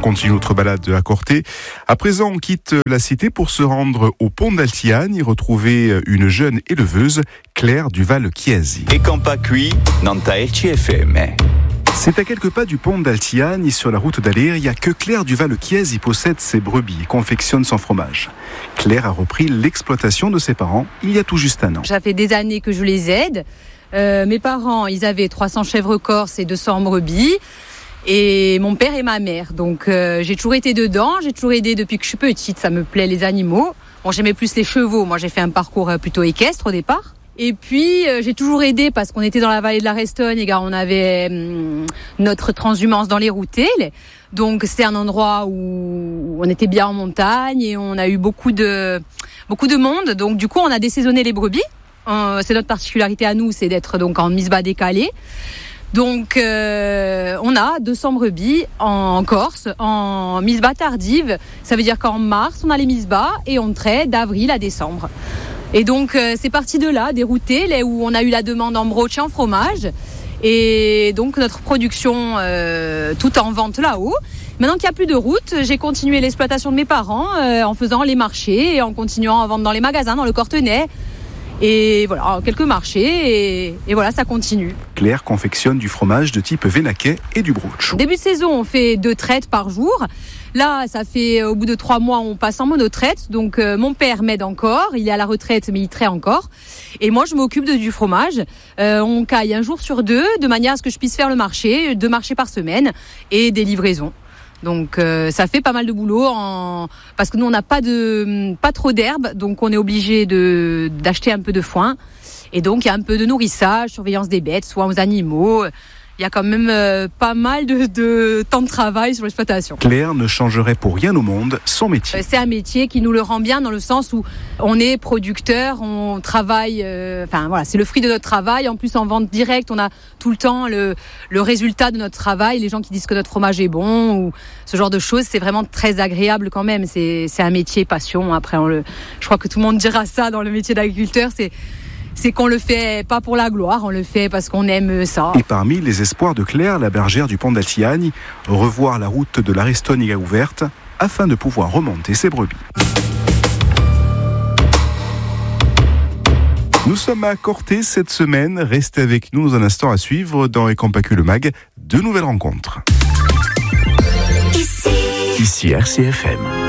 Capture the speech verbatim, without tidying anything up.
continue notre balade à Corté. À présent, on quitte la cité pour se rendre au pont d'Altiagne et retrouver une jeune éleveuse, Claire Duval-Chiesi. Et quand pas cuit, Nanta R C F M. C'est à quelques pas du pont d'Altiagne, sur la route d'Aléria, que Claire Duval-Chiesi possède ses brebis et confectionne son fromage. Claire a repris l'exploitation de ses parents il y a tout juste un an. Ça fait des années que je les aide. Euh, mes parents, ils avaient trois cents chèvres corses et deux cents brebis. Et mon père et ma mère. Donc euh, j'ai toujours été dedans, j'ai toujours aidé depuis que je suis petite. Ça me plaît les animaux. Bon, j'aimais plus les chevaux. Moi, j'ai fait un parcours plutôt équestre au départ. Et puis, euh, j'ai toujours aidé parce qu'on était dans la vallée de la Restogne et on avait hum, notre transhumance dans les routées. Donc, c'était un endroit où on était bien en montagne et on a eu beaucoup de, beaucoup de monde. Donc, du coup, on a désaisonné les brebis. Euh, c'est notre particularité à nous, c'est d'être donc en mise-bas décalée. Donc, euh, on a deux cents brebis en Corse, en mise-bas tardive. Ça veut dire qu'en mars, on a les mises-bas et on traite d'avril à décembre. Et donc, euh, c'est parti de là, des routées, là où on a eu la demande en broche et en fromage. Et donc, notre production, euh, tout en vente là-haut. Maintenant qu'il n'y a plus de route, j'ai continué l'exploitation de mes parents euh, en faisant les marchés et en continuant à vendre dans les magasins, dans le Cortenay. Et voilà, quelques marchés, et, et voilà, ça continue. Claire confectionne du fromage de type vénaquais et du broche. Début de saison, on fait deux traites par jour. Là, ça fait, au bout de trois mois, on passe en monotraite. Donc, euh, mon père m'aide encore. Il est à la retraite, mais il traite encore. Et moi, je m'occupe de, du fromage. Euh, on caille un jour sur deux, de manière à ce que je puisse faire le marché, deux marchés par semaine, et des livraisons. Donc euh, ça fait pas mal de boulot en... parce que nous on n'a pas de pas trop d'herbe, donc on est obligé de d'acheter un peu de foin et donc il y a un peu de nourrissage, surveillance des bêtes, soins aux animaux. Il y a quand même euh, pas mal de, de temps de travail sur l'exploitation. Claire ne changerait pour rien au monde son métier. C'est un métier qui nous le rend bien dans le sens où on est producteur, on travaille, euh, enfin voilà, c'est le fruit de notre travail. En plus en vente directe, on a tout le temps le, le résultat de notre travail. Les gens qui disent que notre fromage est bon ou ce genre de choses, c'est vraiment très agréable quand même. C'est, c'est un métier passion. Après, on le, je crois que tout le monde dira ça dans le métier d'agriculteur. C'est c'est qu'on le fait pas pour la gloire, on le fait parce qu'on aime ça. Et parmi les espoirs de Claire, la bergère du pont d'Altiagne, revoir la route de la Restogne ouverte afin de pouvoir remonter ses brebis. Nous sommes à Corté cette semaine. Restez avec nous dans un instant à suivre dans Et Compacu le Mag, de nouvelles rencontres. Ici, Ici R C F M.